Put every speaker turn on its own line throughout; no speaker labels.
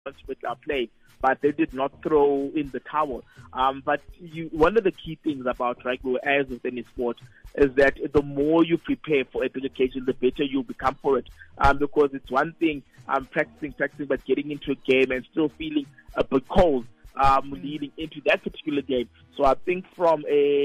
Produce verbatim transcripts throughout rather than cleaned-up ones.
with our play, but they did not throw in the towel. Um, but you, one of the key things about rugby, as with any sport, is that the more you prepare for a big occasion, the better you become for it. Um, because it's one thing um, practicing, practicing, but getting into a game and still feeling a bit cold um, leading into that particular game. So I think from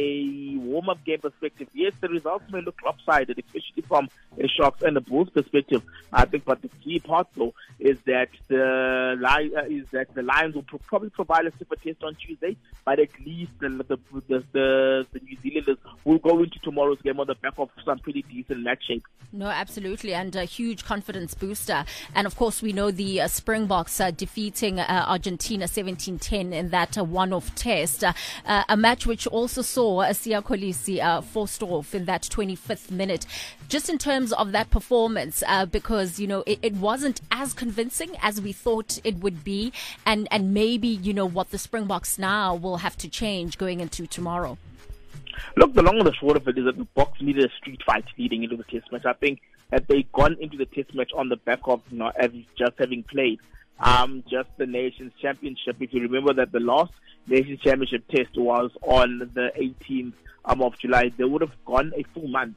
a warm-up game perspective, yes, the results may look lopsided, especially from a Sharks and the Bulls perspective. I think, but the key part though is that the li- uh, is that the Lions will pro- probably provide a super test on Tuesday, but at least the the, the the the New Zealanders will go into tomorrow's game on the back of some pretty decent match shape.
No, absolutely, and a huge confidence booster. And of course, we know the uh, Springboks uh, defeating uh, Argentina seventeen ten in that uh, one-off test. Uh, uh, a match which also saw uh, Siya Kolisi uh, forced off in that twenty-fifth minute. Just in terms of that performance, uh, because, you know, it, it wasn't as convincing as we thought it would be. And, and maybe, you know, what the Springboks now will have to change going into tomorrow.
Look, the long and the short of it is that the Boks needed a street fight leading into the test match. I think had they gone into the test match on the back of, you know, as just having played um, just the Nations Championship, if you remember that the last Nations Championship test was on the eighteenth um, of July, they would have gone a full month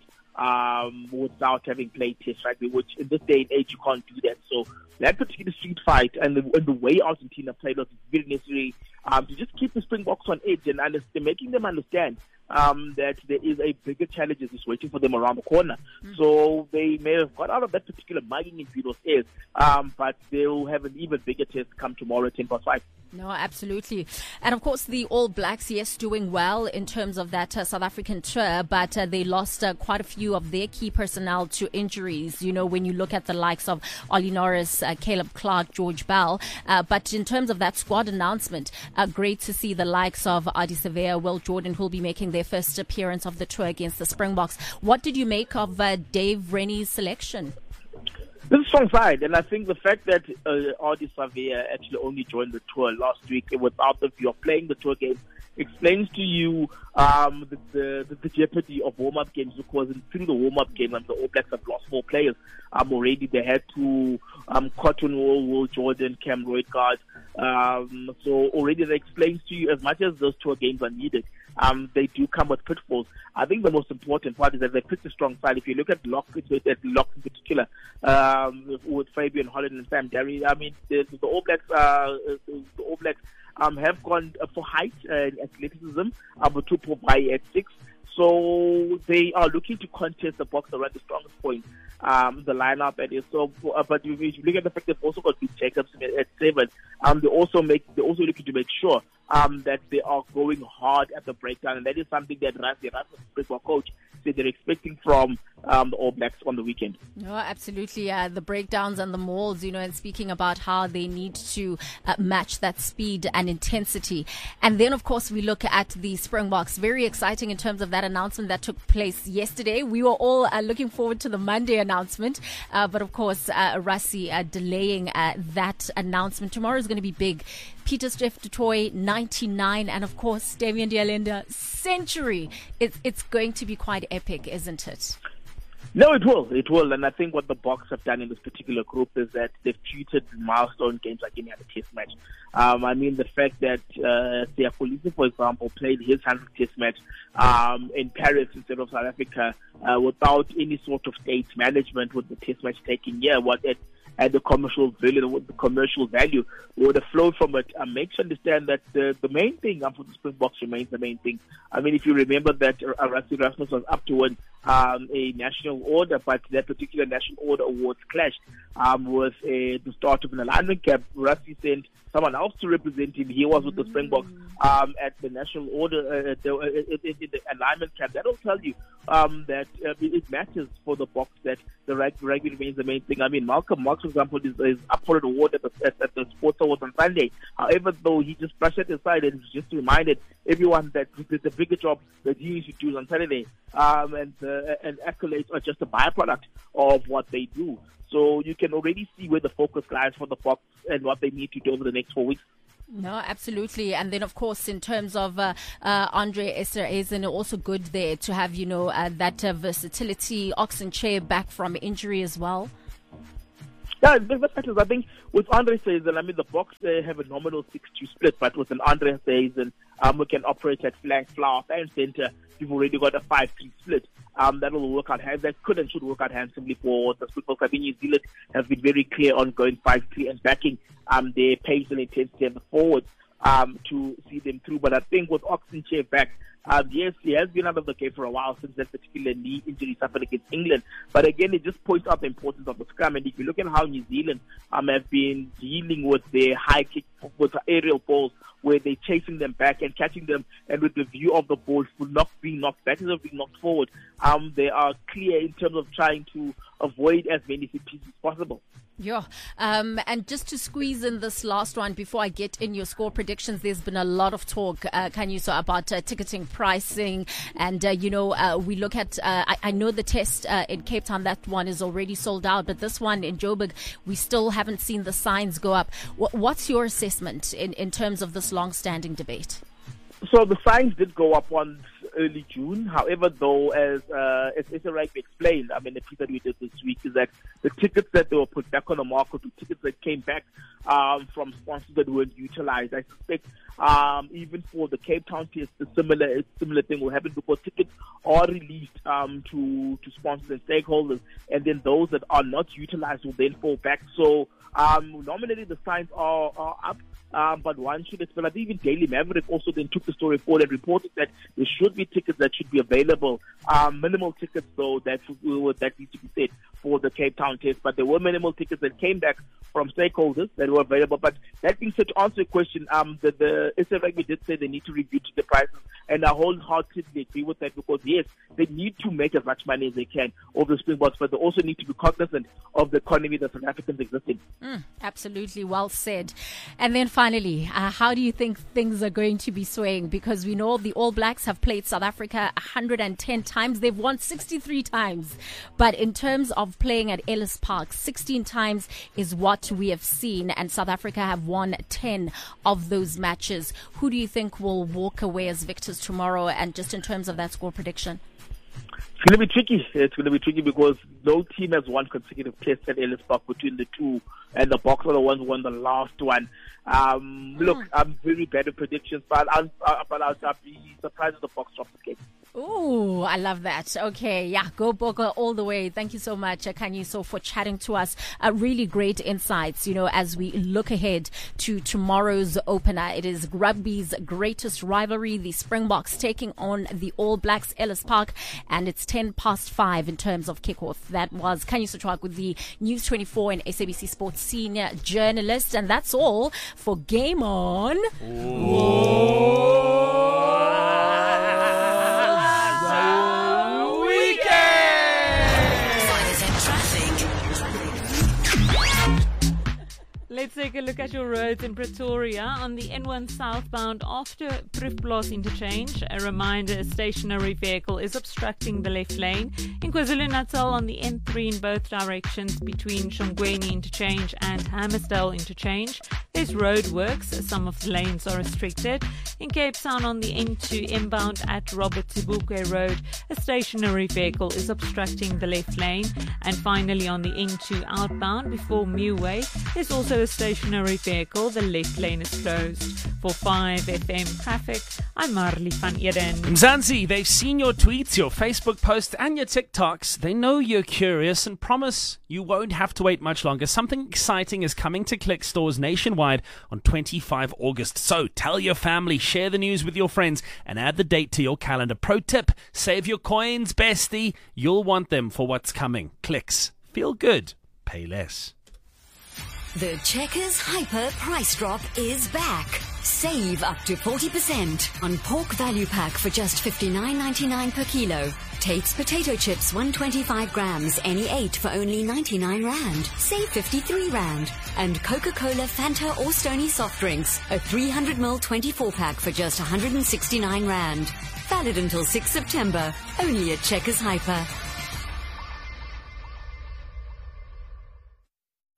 um, without having played test rugby, which in this day and age you can't do that. So that particular street fight and the, and the way Argentina played was very necessary um, to just keep the Springboks on edge and understand, making them understand um, that there is a bigger challenge that is waiting for them around the corner. Mm-hmm. So they may have got out of that particular mugging in Buenos Aires, um, but they'll have an even bigger test come tomorrow at ten past five.
No, absolutely. And of course, the All Blacks, yes, doing well in terms of that uh, South African tour, but uh, they lost uh, quite a few of their key personnel to injuries. You know, when you look at the likes of Ollie Norris, uh, Caleb Clark, George Bell. Uh, but in terms of that squad announcement, uh, great to see the likes of Adi Sevilla, Will Jordan, who will be making their first appearance of the tour against the Springboks. What did you make of uh, Dave Rennie's selection?
This is a strong side, and I think the fact that uh, Adi Sevilla actually only joined the tour last week without the view of playing the tour game explains to you um, the, the, the jeopardy of warm-up games, because in, through the warm-up game, um, the All Blacks have lost four players um, already. They had to um, Cotton Wool, Will Jordan, Cam Roydgard. Um, so already that explains to you, as much as those tour games are needed, um, they do come with pitfalls. I think the most important part is that they picked a strong side. If you look at Lock, at Lock in particular, um, with, with Fabian Holland and Sam Derry, I mean, the, the All Blacks, uh, the All Blacks um, have gone for height and athleticism, um, to provide at six. So they are looking to contest the box around the strongest point, um, the lineup that is. So, uh, but if you look at the fact they've also got Pete Jacobs at seven, um, they also make they also looking to make sure um that they are going hard at the breakdown, and that is something that Rassie Erasmus, Springbok coach, said they're expecting from um the All Blacks on the weekend.
No, absolutely. Uh, the breakdowns and the mauls, you know, and speaking about how they need to uh, match that speed and intensity. And then, of course, we look at the Springboks. Very exciting in terms of that announcement that took place yesterday. We were all uh, looking forward to the Monday announcement, uh, but of course, uh, Rassie uh, delaying uh, that announcement. Tomorrow is going to be big. Pieter-Steph du Toit, ninety-nine, and of course, Damian D'Alenda, century. It's, it's going to be quite epic, isn't it?
No, it will. It will. And I think what the Boks have done in this particular group is that they've treated milestone games like any other test match. Um, I mean, the fact that uh, Siya Kolisi, for example, played his hundredth test match um, in Paris instead of South Africa uh, without any sort of state management, with the test match taking year, what it and the commercial value, the commercial value would have flowed from it. Uh, makes you understand that the, the main thing um, for the Springboks remains the main thing. I mean, if you remember that uh, Rassie Erasmus was up to win um, a national order, but that particular national order awards clashed um, with uh, the start of an alignment camp. Rassie sent someone else to represent him. He was with the Springboks um, at the national order, uh, the, uh, in the alignment camp. That will tell you um, that uh, it matters for the Boks that the rugby remains the main thing. I mean, Malcolm Marx, for example, is, is up for an award at the, at, at the Sports Awards on Sunday. However, though, he just brushed it aside and just reminded everyone that the, the bigger job that he needs to do on Saturday, um, and, uh, and accolades are just a byproduct of what they do. So you can already see where the focus lies for the Boks and what they need to do over the next four weeks.
No, absolutely. And then, of course, in terms of uh, uh, Andre Esterhuizen, also good there to have, you know, uh, that uh, versatility. Oxenchair back from injury as well.
Yeah, best factors. I think with Andre Sazen, I mean, the Boks they have a nominal six two split, but with an Andre Sazen, um, we can operate at flank, flower, and center. You've already got a five three split. Um, that will work out. That could and should work out handsomely for the Springboks. I think New Zealand has been very clear on going five three and backing um, their pace and intensity and the forwards um, to see them through. But I think with Oxenchair back, Um, yes, he has been out of the game for a while since that particular knee injury suffered against England. But again, it just points out the importance of the scrum. And if you look at how New Zealand um, have been dealing with their high kick, with aerial balls, where they're chasing them back and catching them, and with the view of the ball not being knocked back instead of being knocked forward, um, they are clear in terms of trying to avoid as many pieces as possible.
Yeah, um, and just to squeeze in this last one before I get in your score predictions, there's been a lot of talk, uh, Kanyuso, about uh, ticketing pricing, and uh, you know, uh, we look at. Uh, I, I know the test uh, in Cape Town, that one is already sold out, but this one in Joburg, we still haven't seen the signs go up. W- what's your assessment in, in terms of this long-standing debate?
So the signs did go up once early June. However, though, as uh, as Issa Rugby explained, I mean, the piece that we did this week is that the tickets that they were put back on the market, the tickets that came back um, from sponsors that weren't utilized, I suspect um, even for the Cape Town test, a similar a similar thing will happen because tickets are released um, to to sponsors and stakeholders, and then those that are not utilized will then fall back. So um, nominally, the signs are, are up. Um, but one should expect, I think even Daily Maverick also then took the story forward and reported that there should be tickets that should be available. Um, minimal tickets, though, that, that needs to be said for the Cape Town test. But there were minimal tickets that came back from stakeholders that were available. But that being said, to answer your question, um, the, the S A Rugby did say they need to review the prices. And I wholeheartedly agree with that because, yes, they need to make as much money as they can over the Springboks, but they also need to be cognizant of the economy that South Africans exist in.
Mm, absolutely, well said. And then finally, uh, how do you think things are going to be swaying? Because we know the All Blacks have played South Africa one hundred ten times. They've won sixty-three times. But in terms of playing at Ellis Park, sixteen times is what we have seen. And South Africa have won ten of those matches. Who do you think will walk away as victors tomorrow? And just in terms of that score prediction?
It's going to be tricky. It's going to be tricky because no team has won consecutive tests at Ellis Park between the two, and the Boks are the ones who won the last one. Um, mm. Look, I'm very bad at predictions, but I'll, I'll, but I'll, I'll be surprised if the Boks drop the game.
Ooh, I love that. Okay, yeah, go Bokke all the way. Thank you so much, Kanyuso, for chatting to us. Uh, really great insights, you know, as we look ahead to tomorrow's opener. It is rugby's greatest rivalry, the Springboks taking on the All Blacks, Ellis Park, and it's ten past five in terms of kickoff. That was Kanyuso Chwak with the News twenty-four and S A B C Sports senior journalist, and that's all for Game On. Whoa.
Let's take a look at your roads in Pretoria. On the N one southbound after Proefplaas interchange, a reminder, a stationary vehicle is obstructing the left lane. In KwaZulu-Natal on the N three in both directions between Shongweni interchange and Hammersdale interchange, there's roadworks. Some of the lanes are restricted. In Cape Town on the N two inbound at Robert Tibukwe Road, a stationary vehicle is obstructing the left lane. And finally on the N two outbound before Meway, there's also a stationary vehicle. The left lane is closed. For five F M traffic, I'm Marley van Eden.
Mzansi, they've seen your tweets, your Facebook posts and your TikToks. They know you're curious and promise you won't have to wait much longer. Something exciting is coming to Click stores nationwide on the twenty-fifth of August. So tell your family, share the news with your friends and add the date to your calendar. Pro tip, save your coins, bestie. You'll want them for what's coming. Clicks. Feel good. Pay less.
The Checkers Hyper price drop is back. Save up to forty percent on pork value pack for just fifty-nine ninety-nine per kilo. Tate's potato chips one hundred twenty-five grams, any eight for only ninety-nine rand. Save fifty-three rand. And Coca-Cola, Fanta or Stony soft drinks, a three hundred milliliter twenty-four pack for just one hundred sixty-nine rand. Valid until sixth of September. Only at Checkers Hyper.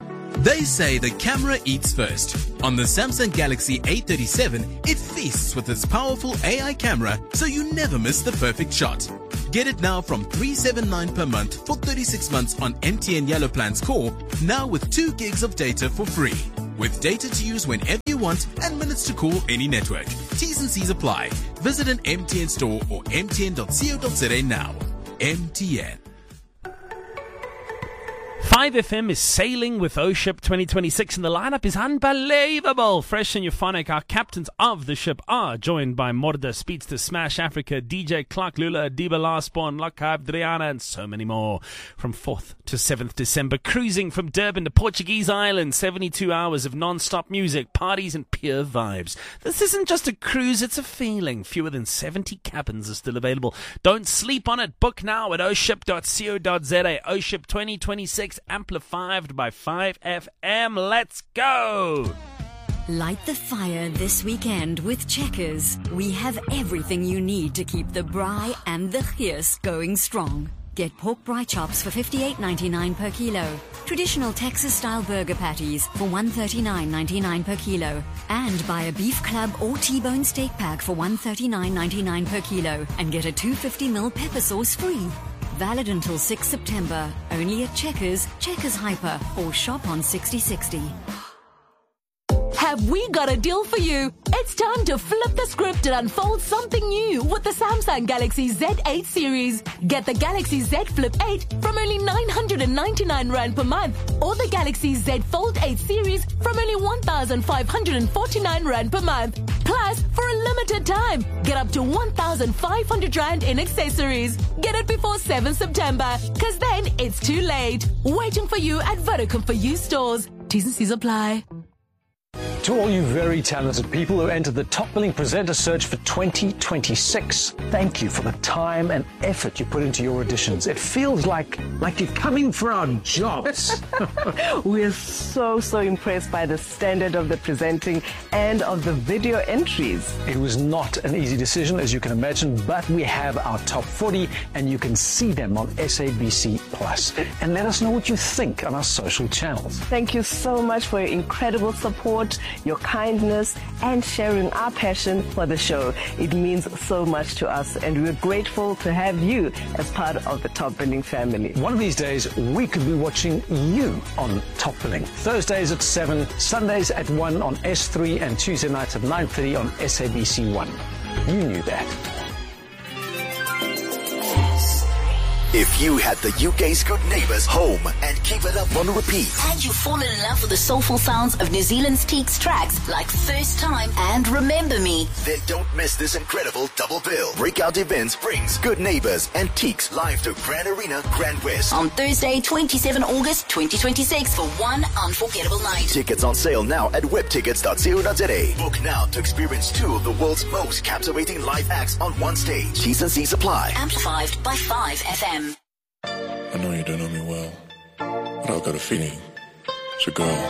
They say the camera eats first. On the Samsung Galaxy A thirty-seven, it feasts with its powerful A I camera, so you never miss the perfect shot. Get it now from three seventy-nine per month for thirty-six months on M T N Yellow Plans Core, now with two gigs of data for free. With data to use whenever you want and minutes to call any network. T's and C's apply. Visit an M T N store or m t n dot co dot z a now. M T N.
five F M is sailing with O-Ship twenty twenty-six and the lineup is unbelievable. Fresh and euphonic, our captains of the ship are joined by Morda, Speedster, Smash Africa, D J Clark, Lula, Diba Lastborn, Lockhart, Adriana and so many more. From fourth to seventh December, cruising from Durban to Portuguese Island, seventy-two hours of non-stop music, parties and pure vibes. This isn't just a cruise, it's a feeling. Fewer than seventy cabins are still available. Don't sleep on it. Book now at o ship dot co dot z a. O-Ship twenty twenty-six amplified by five F M. Let's go!
Light the fire this weekend with Checkers. We have everything you need to keep the braai and the gees going strong. Get pork braai chops for fifty-eight ninety-nine per kilo. Traditional Texas-style burger patties for one thirty-nine ninety-nine per kilo. And buy a beef club or T-bone steak pack for one thirty-nine ninety-nine per kilo. And get a two hundred fifty milliliter pepper sauce free. Valid until sixth September. Only at Checkers, Checkers Hyper, or shop on sixty sixty.
Have we got a deal for you? It's time to flip the script and unfold something new with the Samsung Galaxy Z eight series. Get the Galaxy Z Flip eight from only nine hundred ninety-nine rand per month, or the Galaxy Z Fold eight series from only one thousand five hundred forty-nine rand per month. Plus, for a limited time, get up to one thousand five hundred rand in accessories. Get it before seventh September, cause then it's too late. Waiting for you at Vodacom for you stores. T's and C's apply.
To all you very talented people who entered the Top Billing Presenter Search for twenty twenty-six, thank you for the time and effort you put into your auditions. It feels like like you're coming for our jobs.
We're so, so impressed by the standard of the presenting and of the video entries.
It was not an easy decision, as you can imagine, but we have our top forty and you can see them on S A B C Plus. And let us know what you think on our social channels.
Thank you so much for your incredible support, your kindness, and sharing our passion for the show. It means so much to us, and we're grateful to have you as part of the Top Billing family.
One of these days, we could be watching you on Top Billing. Thursdays at seven, Sundays at one on S three, and Tuesday nights at nine thirty on S A B C one. You knew that.
If you had the U K's Good Neighbours home and keep it up on repeat,
and you've fallen in love with the soulful sounds of New Zealand's Teaks tracks like First Time and Remember Me,
then don't miss this incredible double bill. Breakout Events brings Good Neighbours and Teaks live to Grand Arena, Grand West
on Thursday, twenty-seventh August twenty twenty-six for one unforgettable night.
Tickets on sale now at web tickets dot co dot z a. Book now to experience two of the world's most captivating live acts on one stage. T's and C's apply.
Amplified by five F M.
I know you don't know me well, but I've got a feeling it's a girl.